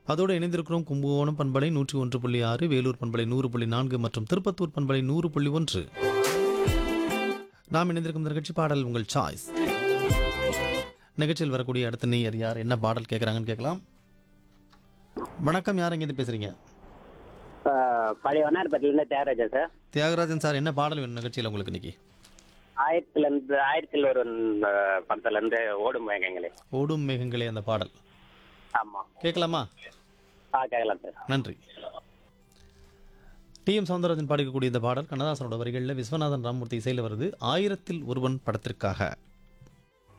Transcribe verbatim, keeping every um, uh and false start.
அதோடு இணைந்திருக்கிறோம் கும்பகோணம் பண்பலை நூற்றி ஒன்று புள்ளி ஆறு, வேலூர் பண்பலை நூறு புள்ளி நான்கு மற்றும் திருப்பத்தூர் பண்பலை நூறு புள்ளி ஒன்று. நாம் இணைந்திருக்கும் இந்த நிகழ்ச்சி பாடல் உங்கள் சாய்ஸ். நிகழ்ச்சியில் வரக்கூடிய அடுத்த நேயர் யார், என்ன பாடல் கேட்குறாங்கன்னு கேட்கலாம். வணக்கம், யார் எங்கேருந்து பேசுறீங்க? பழைய வண்ணாரப்பட்டியிலேருந்து தியாகராஜன் சார். தியாகராஜன் சார், என்ன பாடல் வேணும் நிகழ்ச்சியில் உங்களுக்கு இன்னைக்கு? ஆயிரத்துல இருந்து ஆயிரத்தில் ஒரு படத்துல இருந்து ஓடும் மேகங்களே. ஓடும் மேகங்களே அந்த பாடல் ஆமா, கேட்கலாமா? ஆ கேட்கலாம் சார். நன்றி. டி எம் சௌந்தரராஜன் பாடிக்கக்கூடிய இந்த பாடல் கண்ணதாசனோட வரிகளில் விஸ்வநாதன் ராமமூர்த்தி இசையில் வருது. ஆயிரத்தில் ஒருவன் படத்திற்காக.